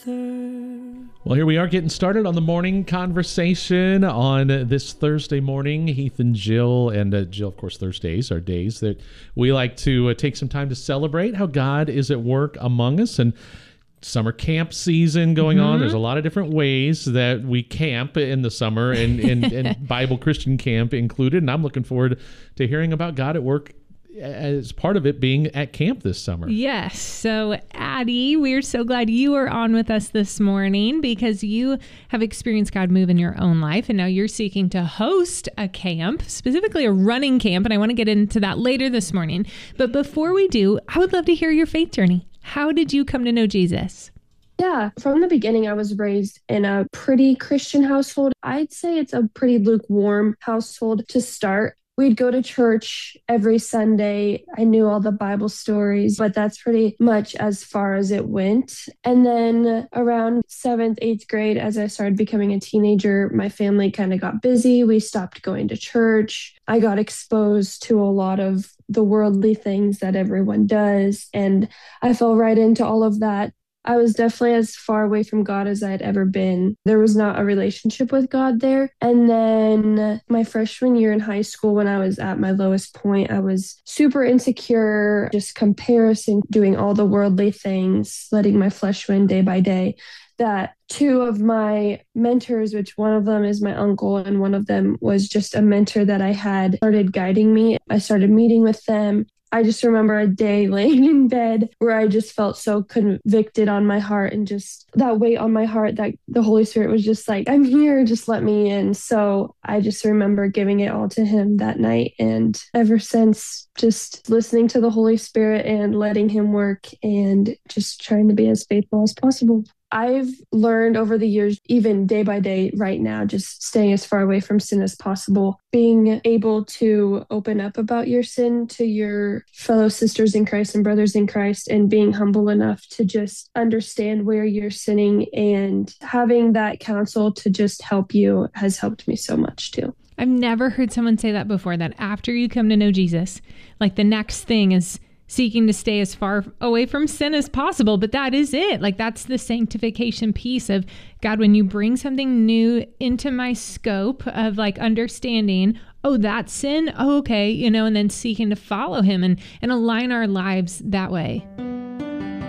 Well, here we are getting started on the morning conversation on this Thursday morning. Heath and Jill, Jill, of course, Thursdays are days that we like to take some time to celebrate how God is at work among us. And summer camp season going on. There's a lot of different ways that we camp in the summer, and Bible Christian camp included. And I'm looking forward to hearing about God at work as part of it being at camp this summer. Yes. So, Addie, we're so glad you are on with us this morning because you have experienced God move in your own life, and now you're seeking to host a camp, specifically a running camp, and I want to get into that later this morning. But before we do, I would love to hear your faith journey. How did you come to know Jesus? Yeah, from the beginning, I was raised in a pretty Christian household. I'd say it's a pretty lukewarm household to start. We'd go to church every Sunday. I knew all the Bible stories, but that's pretty much as far as it went. And then around 7th, 8th grade, as I started becoming a teenager, my family kind of got busy. We stopped going to church. I got exposed to a lot of the worldly things that everyone does, and I fell right into all of that. I was definitely as far away from God as I had ever been. There was not a relationship with God there. And then my freshman year in high school, when I was at my lowest point, I was super insecure, just comparison, doing all the worldly things, letting my flesh win day by day. That two of my mentors, which one of them is my uncle and one of them was just a mentor that I had, started guiding me. I started meeting with them. I just remember a day laying in bed where I just felt so convicted on my heart, and just that weight on my heart that the Holy Spirit was just like, I'm here, just let me in. So I just remember giving it all to him that night. And ever since, just listening to the Holy Spirit and letting him work and just trying to be as faithful as possible. I've learned over the years, even day by day right now, just staying as far away from sin as possible, being able to open up about your sin to your fellow sisters in Christ and brothers in Christ, and being humble enough to just understand where you're sinning, and having that counsel to just help you has helped me so much too. I've never heard someone say that before, that after you come to know Jesus, like the next thing is seeking to stay as far away from sin as possible. But that is it. Like, that's the sanctification piece of God. When you bring something new into my scope of like understanding, oh, that's sin. Oh, okay. And then seeking to follow him and align our lives that way.